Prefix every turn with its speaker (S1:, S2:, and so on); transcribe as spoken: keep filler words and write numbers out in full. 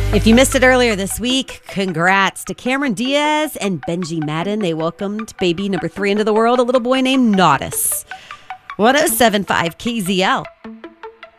S1: If you missed it earlier this week, congrats to Cameron Diaz and Benji Madden. They welcomed baby number three into the world, a little boy named Naudus. one oh seven point five K Z L.